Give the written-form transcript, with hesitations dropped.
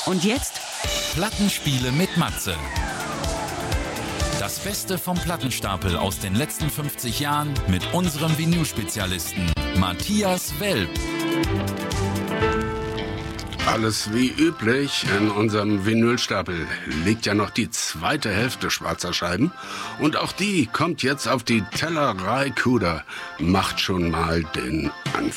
Und jetzt? Plattenspiele mit Matze. Das Beste vom Plattenstapel aus den letzten 50 Jahren mit unserem Vinyl-Spezialisten Matthias Welp. Alles wie üblich, in unserem Vinylstapel liegt ja noch die zweite Hälfte schwarzer Scheiben. Und auch die kommt jetzt auf die Tellerei Kuder. Macht schon mal den Anfang.